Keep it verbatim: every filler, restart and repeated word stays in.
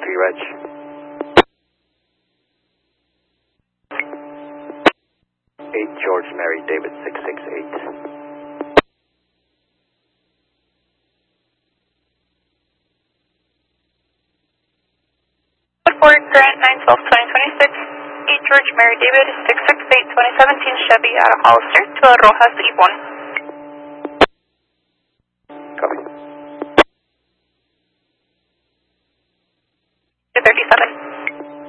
three Reg. eight George Mary David six six eight. four, current nine twelve twenty twenty-six, eight George Mary David six six eight twenty seventeen Chevy out of Hollister to El Rojas E one.